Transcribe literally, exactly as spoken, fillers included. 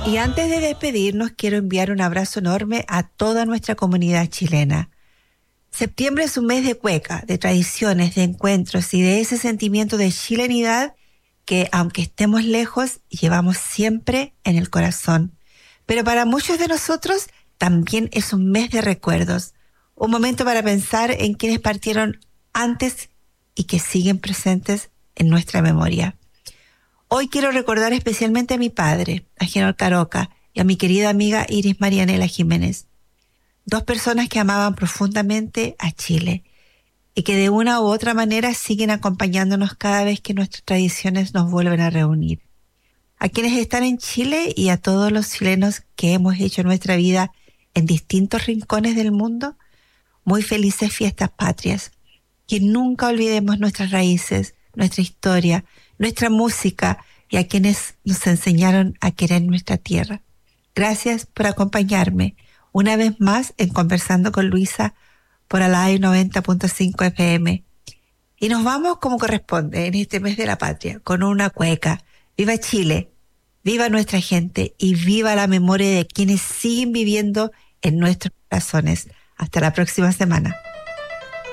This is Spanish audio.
Y antes de despedirnos, quiero enviar un abrazo enorme a toda nuestra comunidad chilena. Septiembre es un mes de cueca, de tradiciones, de encuentros y de ese sentimiento de chilenidad que, aunque estemos lejos, llevamos siempre en el corazón. Pero para muchos de nosotros también es un mes de recuerdos, un momento para pensar en quienes partieron antes y que siguen presentes en nuestra memoria. Hoy quiero recordar especialmente a mi padre, a Genaro Caroca, y a mi querida amiga Iris Marianela Jiménez, dos personas que amaban profundamente a Chile y que de una u otra manera siguen acompañándonos cada vez que nuestras tradiciones nos vuelven a reunir. A quienes están en Chile y a todos los chilenos que hemos hecho nuestra vida en distintos rincones del mundo, muy felices fiestas patrias. Que nunca olvidemos nuestras raíces, nuestra historia, nuestra música y a quienes nos enseñaron a querer nuestra tierra. Gracias por acompañarme una vez más en Conversando con Luisa por Alive noventa punto cinco F M. Y nos vamos como corresponde en este mes de la patria, con una cueca. ¡Viva Chile! ¡Viva nuestra gente! Y viva la memoria de quienes siguen viviendo en nuestros corazones. Hasta la próxima semana.